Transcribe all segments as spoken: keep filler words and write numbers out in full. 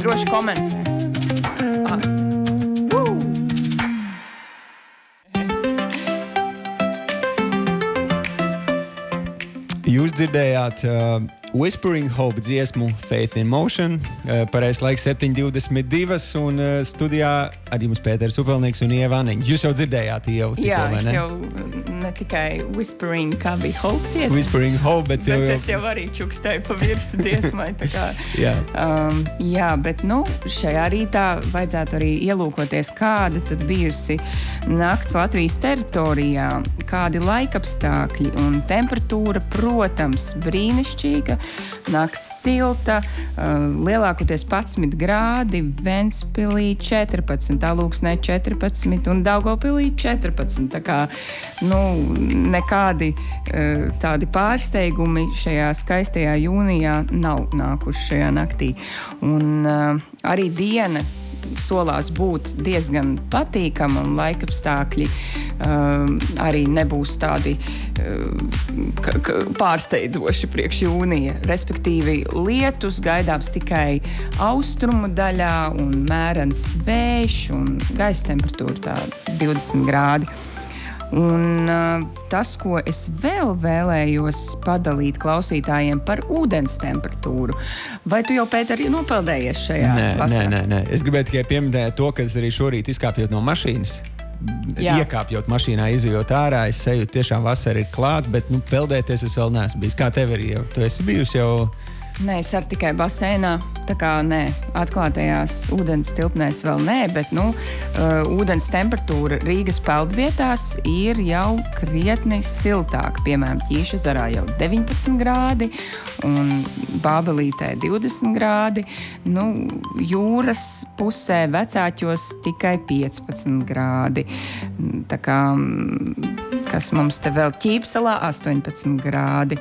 droši komentē. Ah. Uh. Jūs dzirdējāt uh, Whispering Hope dziesmu Faith in Motion. Uh, pareiz laiks septiņi divdesmit divi un uh, studijā ar jums Pēters Ufelnieks un Ieva Aniņa. Jūs jau dzirdējāt Ievu tikko, Jā, vai ne? Jā, es jau ne tikai Whispering, kā bija Hope dziesma. Whispering Hope, bet... Bet jau... es jau arī čukstēju pa virsu dziesmai. Tā kā, jā. Um, jā, bet nu, šajā rītā vajadzētu arī ielūkoties, kāda tad bijusi nakts Latvijas teritorijā, kādi laikapstākļi un temperatūra, protams, brīnišķīga, nakts silta, uh, lielākoties padsmit grādi, Ventspilī četrpadsmit, Alūksnē četrpadsmit un Daugavpilī četrpadsmit. Tā kā, nu, nekādi uh, tādi pārsteigumi šajā skaistajā jūnijā nav nākuši šajā naktī. Un uh, arī diena solās būt diezgan patīkama un laikapstākļi um, arī nebūs tādi uh, k- k- pārsteidzoši priekš jūnija. Respektīvi, lietus gaidāms tikai austrumu daļā un mērens vējš un gaisa temperatūra tā divdesmit grādi. Un uh, tas, ko es vēl vēlējos padalīt klausītājiem par ūdens temperatūru. Vai tu jau, Pēter, nopeldējies šajā nē, vasarā? Nē, nē, nē. Es gribēju tikai pieminēt to, ka es arī šorīt izkāpjot no mašīnas, Jā. iekāpjot mašīnā, izejot ārā, es sajūtu tiešām vasara ir klāt, bet nu, peldēties es vēl neesmu bijis. Kā tev ir, jau? Tu esi bijusi jau... Nē, es ar tikai basēnā, tā kā nē, atklātajās ūdens tilpnēs vēl nē, bet, nu, uh, ūdens temperatūra Rīgas peldvietās ir jau krietni siltāk. Piemēram, Ķīšezarā jau deviņpadsmit grādi un Bābelītē divdesmit grādi. Nu, jūras pusē Vecāķos tikai piecpadsmit grādi. Tā kā, kas mums te vēl Ķīpsalā astoņpadsmit grādi.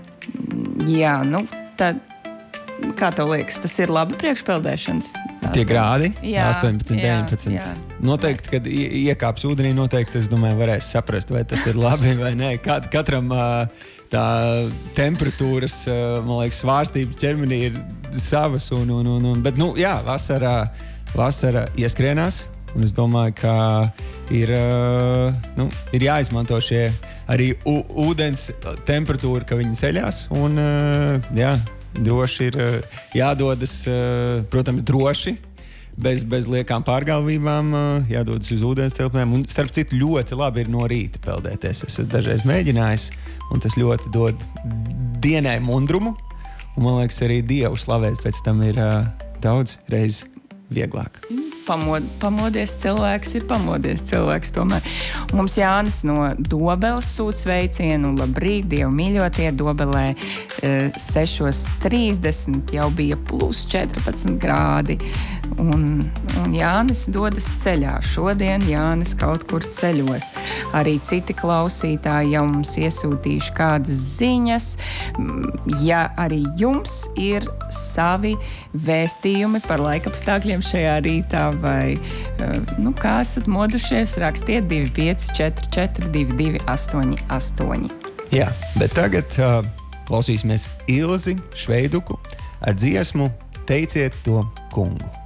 Jā, nu, tad, kā tev liekas, tas ir labi priekšpeldēšanas? Tie grādi? Jā, astoņpadsmit, jā, deviņpadsmit. jā. Noteikti, kad ie- iekāps ūdenī, noteikti, es domāju, varēs saprast, vai tas ir labi vai nē. Kat, katram tā temperatūras, man liekas, svārstības ķermenī ir savas. Un, un, un, un, bet, nu, jā, vasarā, vasara ieskrienās. Un es domāju, ka ir, nu, ir jāizmanto šie arī u, ūdens temperatūra, ka viņi ceļās. Un, jā, droši ir jādodas, protams, droši, bez, bez liekām pārgalvībām, jādodas uz ūdens tilpnēm. Un, starp citu, ļoti labi ir no rīta peldēties. Es esmu dažreiz mēģinājis, un tas ļoti dod dienai mundrumu. Un, man liekas, arī Dievu slavēt pēc tam ir daudz reiz vieglāk. Pamod, pamodies cilvēks ir pamodies cilvēks tomēr. Un mums Jānis no Dobeles sūt sveicienu. Labrīt, Dievu mīļotie, Dobelē sešos trīsdesmit jau bija plus četrpadsmit grādi. Un, un Jānis dodas ceļā. Šodien Jānis kaut kur ceļos. Arī citi klausītāji jau mums iesūtījuši kādas ziņas. Ja arī jums ir savi vēstījumi par laikapstākļiem šajā rītā, vai nu, kā esat modušies, rakstiet divi pieci četri četri divi divi astoņi astoņi. Jā, bet tagad uh, klausīsimies Ilzi Šveiduku ar dziesmu Teiciet to kungu.